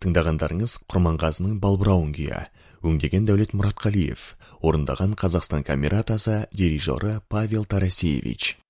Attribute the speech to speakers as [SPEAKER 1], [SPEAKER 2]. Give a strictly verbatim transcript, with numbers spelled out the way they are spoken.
[SPEAKER 1] Тыңдағандарыңыз Құрманғазының Балбырауын күйі, өңдеген Дәулет Мұратқалиев, орындаған Қазақстан камератасы дирижері Павел Тарасевич.